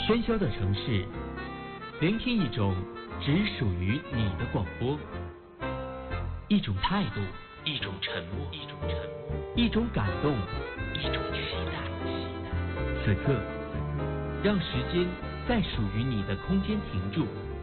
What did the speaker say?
喧嚣的城市，聆听一种只属于你的广播，一种态度，一种沉默，一种感动，一种期待。此刻，让时间在属于你的空间停住，